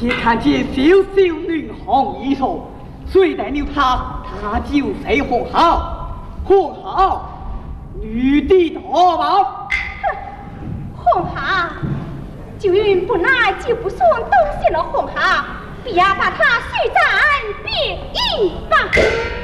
且看见小小女红衣裳，谁带了她，她就是红好，红好，女的大宝。 红好，就云不来就不送，都谢了红好，必要把她许在别营吧。